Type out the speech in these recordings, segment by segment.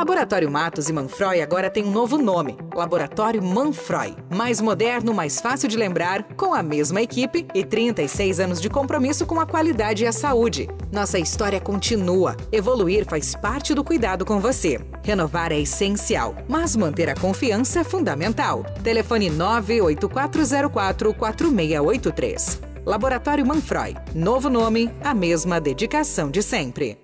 Laboratório Matos e Manfroy agora tem um novo nome, Laboratório Manfroy. Mais moderno, mais fácil de lembrar, com a mesma equipe e 36 anos de compromisso com a qualidade e a saúde. Nossa história continua. Evoluir faz parte do cuidado com você. Renovar é essencial, mas manter a confiança é fundamental. Telefone 98404-4683. Laboratório Manfroy. Novo nome, a mesma dedicação de sempre.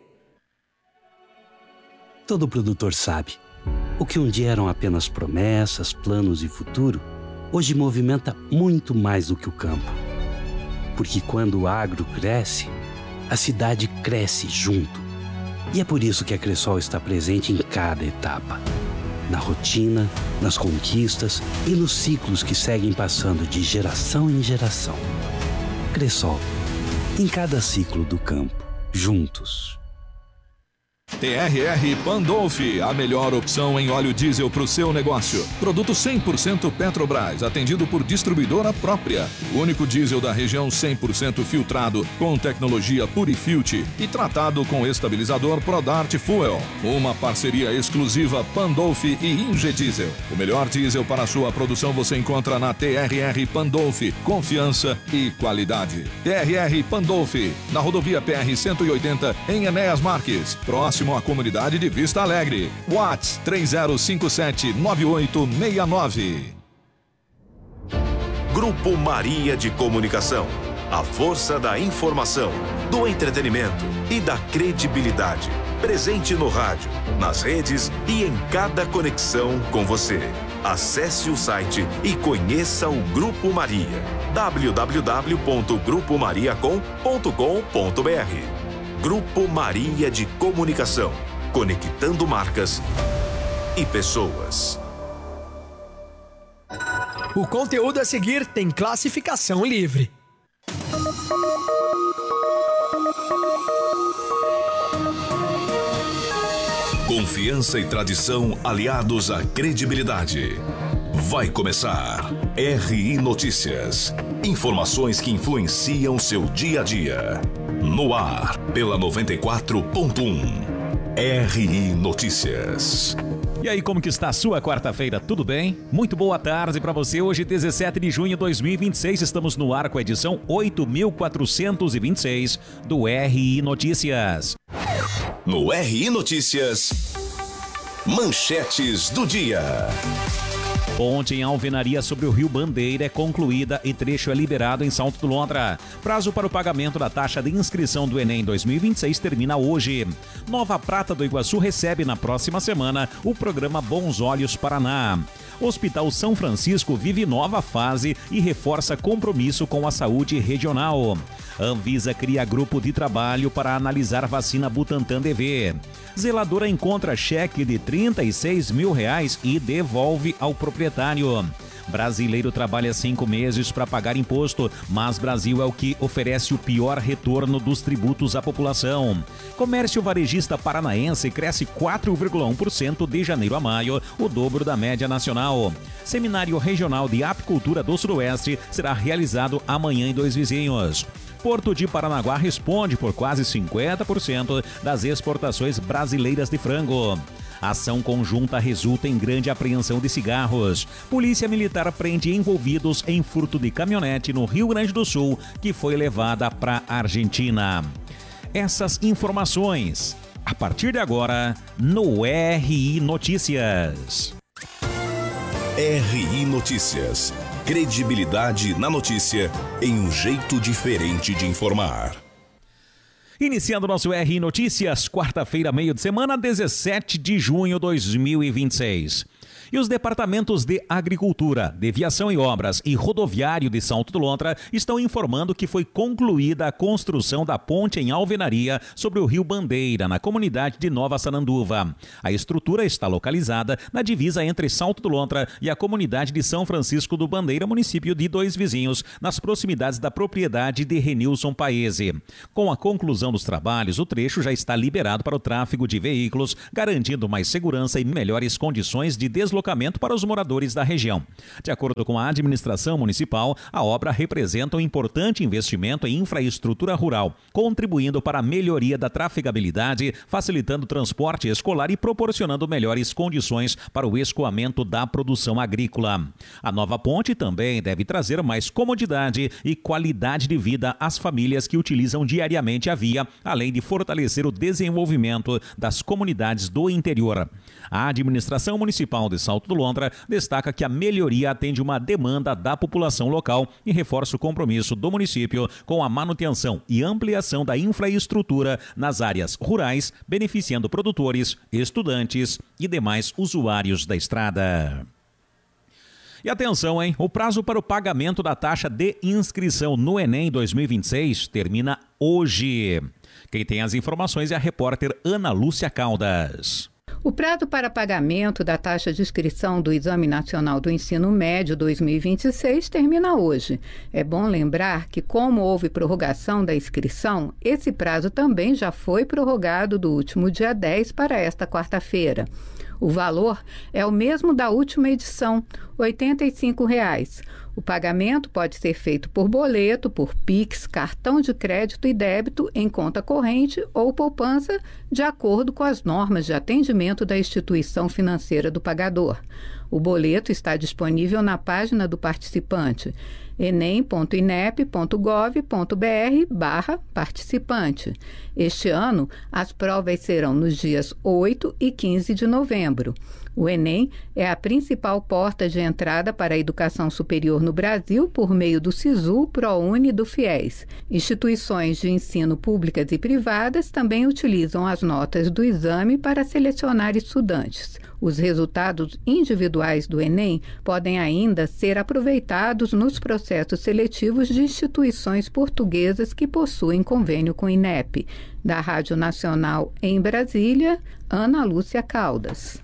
Todo produtor sabe. O que um dia eram apenas promessas, planos e futuro, hoje movimenta muito mais do que o campo. Porque quando o agro cresce, a cidade cresce junto. E é por isso que a Cressol está presente em cada etapa. Na rotina, nas conquistas e nos ciclos que seguem passando de geração em geração. Cressol, em cada ciclo do campo, juntos. TRR Pandolfi, a melhor opção em óleo diesel para o seu negócio. Produto 100% Petrobras, atendido por distribuidora própria. O único diesel da região 100% filtrado, com tecnologia Purifilter e tratado com estabilizador Prodart Fuel. Uma parceria exclusiva Pandolfi e Ingediesel. O melhor diesel para a sua produção você encontra na TRR Pandolfi. Confiança e qualidade. TRR Pandolfi, na rodovia PR 180, em Enéas Marques. Próximo à comunidade de Vista Alegre. WhatsApp 3057-9869. Grupo Maria de Comunicação. A força da informação, do entretenimento e da credibilidade. Presente no rádio, nas redes e em cada conexão com você. Acesse o site e conheça o Grupo Maria. www.grupomariacom.com.br. Grupo Maria de Comunicação, conectando marcas e pessoas. O conteúdo a seguir tem classificação livre. Confiança e tradição aliados à credibilidade. Vai começar RI Notícias. Informações que influenciam seu dia a dia. No ar, pela 94.1. RI Notícias. E aí, como que está a sua quarta-feira? Tudo bem? Muito boa tarde para você. Hoje, 17 de junho de 2026, estamos no ar com a edição 8426 do RI Notícias. No RI Notícias, manchetes do dia. Ponte em alvenaria sobre o Rio Bandeira é concluída e trecho é liberado em Salto do Lontra. Prazo para o pagamento da taxa de inscrição do Enem 2026 termina hoje. Nova Prata do Iguaçu recebe na próxima semana o programa Bons Olhos Paraná. Hospital São Francisco vive nova fase e reforça compromisso com a saúde regional. Anvisa cria grupo de trabalho para analisar vacina Butantan DV. Zeladora encontra cheque de R$36 mil e devolve ao proprietário. Brasileiro trabalha 5 meses para pagar imposto, mas Brasil é o que oferece o pior retorno dos tributos à população. Comércio varejista paranaense cresce 4,1% de janeiro a maio, o dobro da média nacional. Seminário Regional de Apicultura do Sudoeste será realizado amanhã em Dois Vizinhos. Porto de Paranaguá responde por quase 50% das exportações brasileiras de frango. Ação conjunta resulta em grande apreensão de cigarros. Polícia Militar prende envolvidos em furto de caminhonete no Rio Grande do Sul, que foi levada para a Argentina. Essas informações, a partir de agora, no RI Notícias. RI Notícias. Credibilidade na notícia em um jeito diferente de informar. Iniciando nosso RI Notícias, quarta-feira, meio de semana, 17 de junho de 2026. E os departamentos de Agricultura, de Viação e Obras e Rodoviário de Salto do Lontra estão informando que foi concluída a construção da ponte em alvenaria sobre o Rio Bandeira, na comunidade de Nova Sananduva. A estrutura está localizada na divisa entre Salto do Lontra e a comunidade de São Francisco do Bandeira, município de Dois Vizinhos, nas proximidades da propriedade de Renilson Paese. Com a conclusão dos trabalhos, o trecho já está liberado para o tráfego de veículos, garantindo mais segurança e melhores condições de de deslocamento para os moradores da região. De acordo com a administração municipal, a obra representa um importante investimento em infraestrutura rural, contribuindo para a melhoria da trafegabilidade, facilitando o transporte escolar e proporcionando melhores condições para o escoamento da produção agrícola. A nova ponte também deve trazer mais comodidade e qualidade de vida às famílias que utilizam diariamente a via, além de fortalecer o desenvolvimento das comunidades do interior. A administração municipal de Salto do Lontra destaca que a melhoria atende uma demanda da população local e reforça o compromisso do município com a manutenção e ampliação da infraestrutura nas áreas rurais, beneficiando produtores, estudantes e demais usuários da estrada. E atenção, hein? O prazo para o pagamento da taxa de inscrição no Enem 2026 termina hoje. Quem tem as informações é a repórter Ana Lúcia Caldas. O prazo para pagamento da taxa de inscrição do Exame Nacional do Ensino Médio 2026 termina hoje. É bom lembrar que, como houve prorrogação da inscrição, esse prazo também já foi prorrogado do último dia 10 para esta quarta-feira. O valor é o mesmo da última edição, R$ 85,00. O pagamento pode ser feito por boleto, por Pix, cartão de crédito e débito em conta corrente ou poupança, de acordo com as normas de atendimento da instituição financeira do pagador. O boleto está disponível na página do participante, enem.inep.gov.br/participante. Este ano, as provas serão nos dias 8 e 15 de novembro. O Enem é a principal porta de entrada para a educação superior no Brasil por meio do SISU, ProUni e do FIES. Instituições de ensino públicas e privadas também utilizam as notas do exame para selecionar estudantes. Os resultados individuais do Enem podem ainda ser aproveitados nos processos seletivos de instituições portuguesas que possuem convênio com o INEP. Da Rádio Nacional em Brasília, Ana Lúcia Caldas.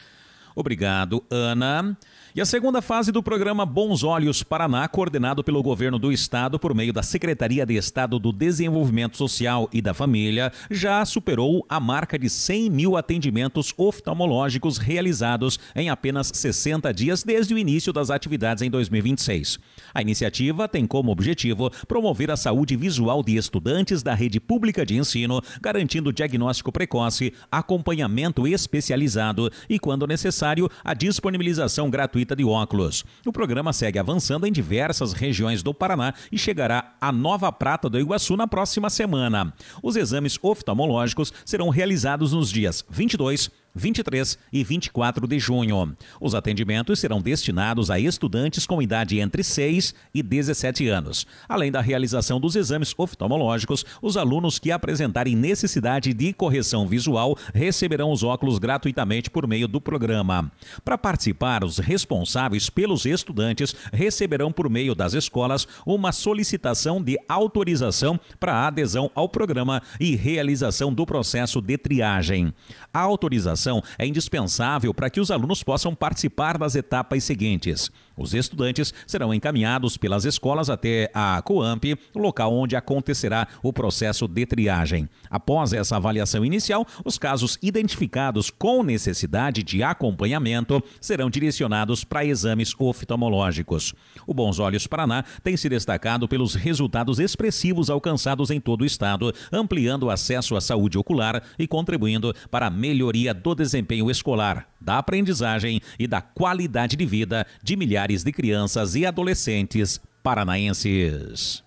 Obrigado, Ana. E a segunda fase do programa Bons Olhos Paraná, coordenado pelo governo do estado por meio da Secretaria de Estado do Desenvolvimento Social e da Família, já superou a marca de 100 mil atendimentos oftalmológicos realizados em apenas 60 dias desde o início das atividades em 2026. A iniciativa tem como objetivo promover a saúde visual de estudantes da rede pública de ensino, garantindo diagnóstico precoce, acompanhamento especializado e, quando necessário, a disponibilização gratuita de óculos. O programa segue avançando em diversas regiões do Paraná e chegará à Nova Prata do Iguaçu na próxima semana. Os exames oftalmológicos serão realizados nos dias 22, 23 e 24 de junho. Os atendimentos serão destinados a estudantes com idade entre 6 e 17 anos. Além da realização dos exames oftalmológicos, os alunos que apresentarem necessidade de correção visual receberão os óculos gratuitamente por meio do programa. Para participar, os responsáveis pelos estudantes receberão por meio das escolas uma solicitação de autorização para adesão ao programa e realização do processo de triagem. A autorização é indispensável para que os alunos possam participar das etapas seguintes. Os estudantes serão encaminhados pelas escolas até a COAMP, local onde acontecerá o processo de triagem. Após essa avaliação inicial, os casos identificados com necessidade de acompanhamento serão direcionados para exames oftalmológicos. O Bons Olhos Paraná tem se destacado pelos resultados expressivos alcançados em todo o estado, ampliando o acesso à saúde ocular e contribuindo para a melhoria do desempenho escolar, da aprendizagem e da qualidade de vida de milhares de crianças e adolescentes paranaenses.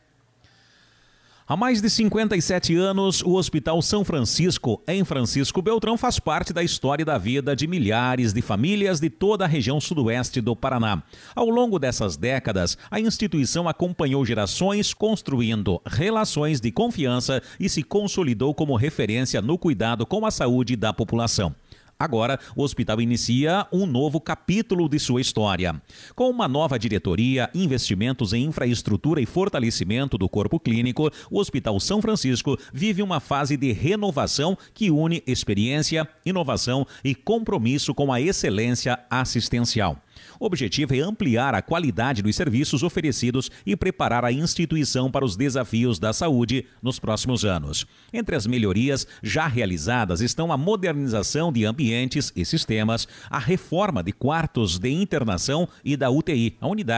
Há mais de 57 anos, o Hospital São Francisco, em Francisco Beltrão, faz parte da história da vida de milhares de famílias de toda a região sudoeste do Paraná. Ao longo dessas décadas, a instituição acompanhou gerações, construindo relações de confiança e se consolidou como referência no cuidado com a saúde da população. Agora, o hospital inicia um novo capítulo de sua história. Com uma nova diretoria, investimentos em infraestrutura e fortalecimento do corpo clínico, o Hospital São Francisco vive uma fase de renovação que une experiência, inovação e compromisso com a excelência assistencial. O objetivo é ampliar a qualidade dos serviços oferecidos e preparar a instituição para os desafios da saúde nos próximos anos. Entre as melhorias já realizadas estão a modernização de ambientes e sistemas, a reforma de quartos de internação e da UTI, a unidade